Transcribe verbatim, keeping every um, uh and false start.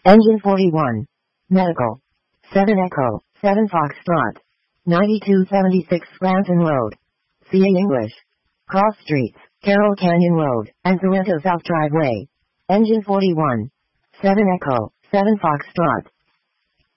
Engine forty-one. Medical. seven Echo, seven Foxtrot. ninety-two seventy-six Scranton Road. C A English. Cross Streets, Carroll Canyon Road, and Sorrento South Driveway. Engine forty-one. seven Echo, seven Foxtrot.